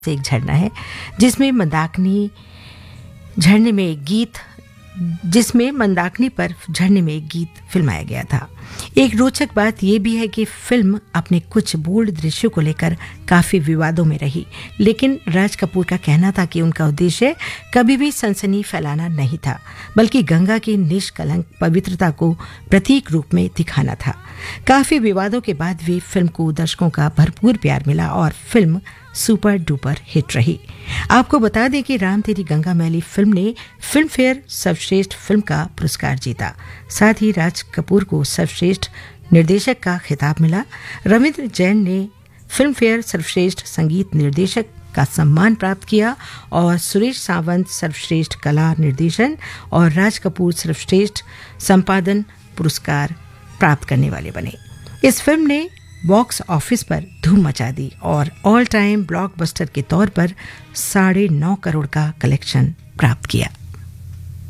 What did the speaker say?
से एक झरना है जिसमें मंदाकिनी झरने में एक गीत मंदाकिनी पर झरने में एक गीत फिल्माया गया था। एक रोचक बात यह भी है कि फिल्म अपने कुछ बोल्ड दृश्यों को लेकर काफी विवादों में रही, लेकिन राज कपूर का कहना था कि उनका उद्देश्य कभी भी सनसनी फैलाना नहीं था, बल्कि गंगा की निष्कलंक पवित्रता को प्रतीक रूप में दिखाना था। काफी विवादों के बाद भी फिल्म को दर्शकों का भरपूर प्यार मिला और फिल्म सुपर डुपर हिट रही। आपको बता दें कि राम तेरी गंगा मैली फिल्म ने फिल्म फेयर सर्वश्रेष्ठ फिल्म का पुरस्कार जीता। साथ ही राज कपूर को सर्वश्रेष्ठ निर्देशक का खिताब मिला। रविंद्र जैन ने फिल्म फेयर सर्वश्रेष्ठ संगीत निर्देशक का सम्मान प्राप्त किया और सुरेश सावंत सर्वश्रेष्ठ कला निर्देशन और राज कपूर सर्वश्रेष्ठ संपादन पुरस्कार प्राप्त करने वाले बने। इस फिल्म ने बॉक्स ऑफिस पर धूम मचा दी और ऑल टाइम ब्लॉकबस्टर के तौर पर 9.5 करोड़ का कलेक्शन प्राप्त किया।